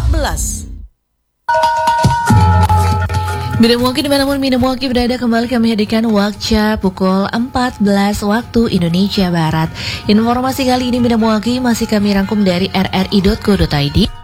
14. Minumwaki dimanapun Minumwaki berada, kembali kami hadirkan Wakca pukul 14 waktu Indonesia Barat. Informasi kali ini Minumwaki masih kami rangkum dari rri.co.id.